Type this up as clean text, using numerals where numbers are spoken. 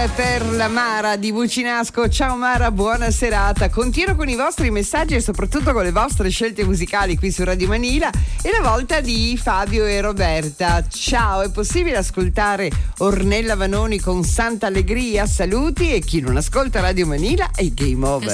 per la Mara di Bucinasco. Ciao Mara, buona serata. Continuo con i vostri messaggi e soprattutto con le vostre scelte musicali qui su Radio Manila. È la volta di Fabio e Roberta. Ciao, è possibile ascoltare Ornella Vanoni con Santa Allegria? Saluti, e chi non ascolta Radio Manila è game over.